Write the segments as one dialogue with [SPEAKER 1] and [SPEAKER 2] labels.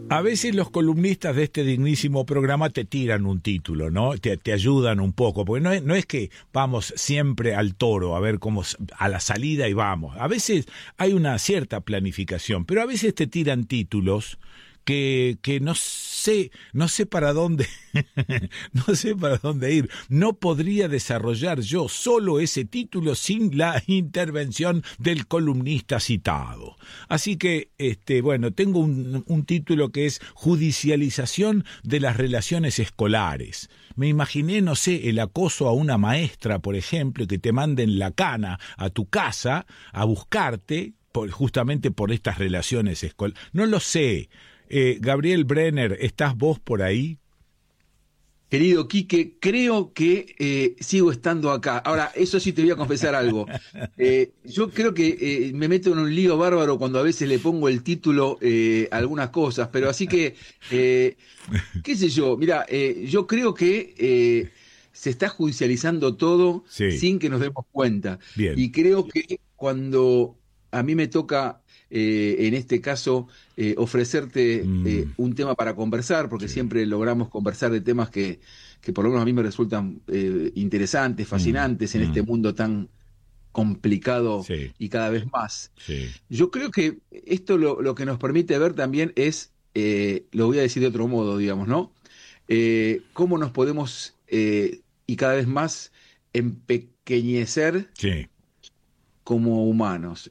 [SPEAKER 1] A veces los columnistas de este dignísimo programa te tiran un título, ¿no? Te ayudan un poco, porque no es que vamos siempre al toro a ver cómo a la salida y vamos. A veces hay una cierta planificación, pero a veces te tiran títulos que no sé para dónde no sé para dónde ir. No podría desarrollar yo solo ese título sin la intervención del columnista citado. Así que bueno, tengo un título que es Judicialización de las relaciones escolares. Me imaginé, no sé, el acoso a una maestra, por ejemplo, que te manden la cana a tu casa a buscarte justamente por estas relaciones escolares. No lo sé. Gabriel Brenner, ¿estás vos por ahí?
[SPEAKER 2] Querido Quique, creo que sigo estando acá. Ahora, eso sí te voy a confesar algo. Yo creo que me meto en un lío bárbaro cuando a veces le pongo el título a algunas cosas, pero así que, qué sé yo, mira, yo creo que se está judicializando todo sin que nos demos cuenta.
[SPEAKER 1] Bien.
[SPEAKER 2] Y creo que cuando a mí me toca, en este caso, ofrecerte un tema para conversar, porque siempre logramos conversar de temas que por lo menos a mí me resultan interesantes, fascinantes en este mundo tan complicado y cada vez más. Yo creo que esto lo que nos permite ver también es, lo voy a decir de otro modo, digamos, ¿no? Cómo nos podemos, y cada vez más, empequeñecer como humanos.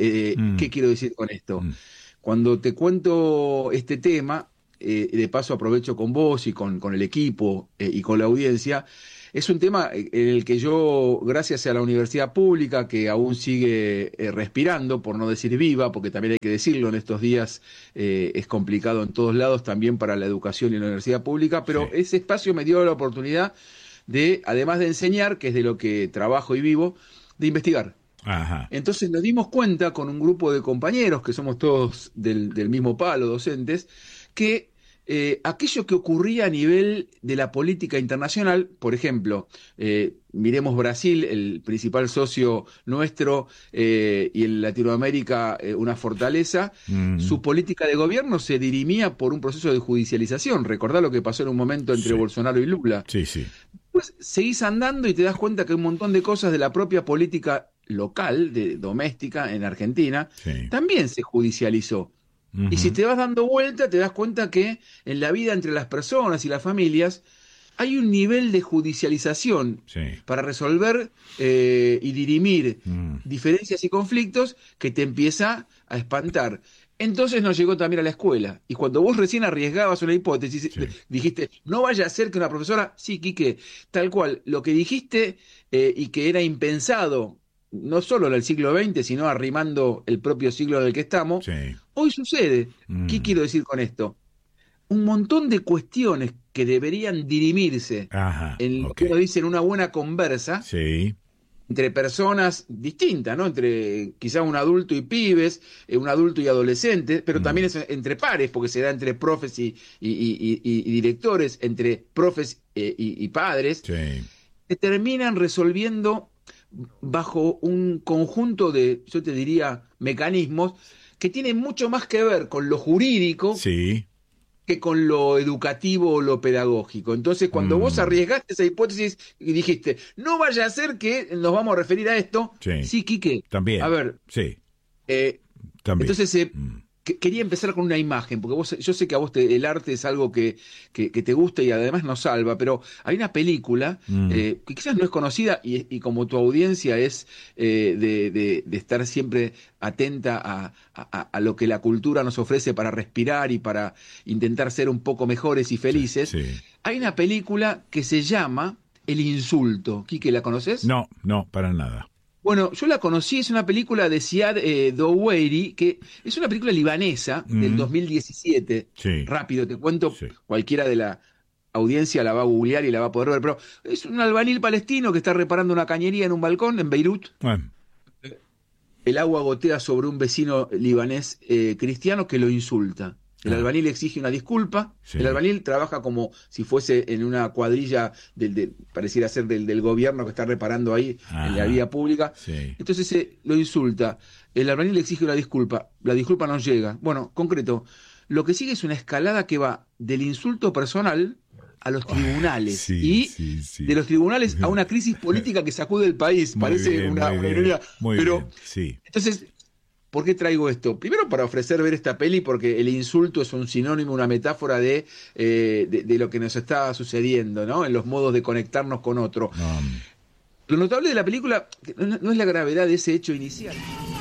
[SPEAKER 2] ¿Qué quiero decir con esto? Cuando te cuento este tema, de paso aprovecho con vos y con el equipo y con la audiencia, es un tema en el que yo, gracias a la universidad pública, que aún sigue respirando, por no decir viva, porque también hay que decirlo, en estos días es complicado en todos lados, también para la educación y la universidad pública, pero ese espacio me dio la oportunidad de, además de enseñar, que es de lo que trabajo y vivo, de investigar.
[SPEAKER 1] Ajá.
[SPEAKER 2] Entonces nos dimos cuenta con un grupo de compañeros, que somos todos del mismo palo, docentes, que aquello que ocurría a nivel de la política internacional, por ejemplo, miremos Brasil, el principal socio nuestro, y en Latinoamérica una fortaleza, su política de gobierno se dirimía por un proceso de judicialización. Recordá lo que pasó en un momento entre Bolsonaro y Lula. Pues seguís andando y te das cuenta que un montón de cosas de la propia política local, doméstica, en Argentina, también se judicializó. Y si te vas dando vuelta, te das cuenta que en la vida entre las personas y las familias hay un nivel de judicialización para resolver y dirimir diferencias y conflictos que te empieza a espantar. Entonces nos llegó también a la escuela. Y cuando vos recién arriesgabas una hipótesis, dijiste, no vaya a ser que una profesora, Quique, tal cual, lo que dijiste y que era impensado, no solo en el siglo XX, sino arrimando el propio siglo en el que estamos, hoy sucede. ¿Qué quiero decir con esto? Un montón de cuestiones que deberían dirimirse en lo que uno dice en una buena conversa, entre personas distintas, ¿no? Entre quizás un adulto y pibes, un adulto y adolescentes, pero también es entre pares, porque se da entre profes y directores, entre profes y padres, que terminan resolviendo bajo un conjunto de, yo te diría, mecanismos que tienen mucho más que ver con lo jurídico que con lo educativo o lo pedagógico. Entonces, cuando vos arriesgaste esa hipótesis y dijiste, no vaya a ser que nos vamos a referir a esto, Quique,
[SPEAKER 1] también.
[SPEAKER 2] A ver,
[SPEAKER 1] también.
[SPEAKER 2] Entonces, quería empezar con una imagen, porque yo sé que a vos el arte es algo que te gusta y además nos salva, pero hay una película que quizás no es conocida y como tu audiencia es de estar siempre atenta a lo que la cultura nos ofrece para respirar y para intentar ser un poco mejores y felices, hay una película que se llama El Insulto. Quique, ¿la conoces?
[SPEAKER 1] No, para nada.
[SPEAKER 2] Bueno, yo la conocí, es una película de Ziad Doueiri, que es una película libanesa del 2017. Rápido, te cuento, cualquiera de la audiencia la va a googlear y la va a poder ver, pero es un albañil palestino que está reparando una cañería en un balcón en Beirut. El agua gotea sobre un vecino libanés cristiano que lo insulta. El albañil exige una disculpa. El albañil trabaja como si fuese en una cuadrilla pareciera ser del gobierno que está reparando ahí en la vía pública. Entonces lo insulta. El albañil le exige una disculpa. La disculpa no llega. Bueno, concreto, lo que sigue es una escalada que va del insulto personal a los tribunales de los tribunales a una crisis política que sacude el país. Parece una ironía. Pero,
[SPEAKER 1] sí.
[SPEAKER 2] Entonces, ¿por qué traigo esto? Primero para ofrecer ver esta peli, porque el insulto es un sinónimo, una metáfora de lo que nos está sucediendo, ¿no? En los modos de conectarnos con otro. Lo notable de la película no es la gravedad de ese hecho inicial.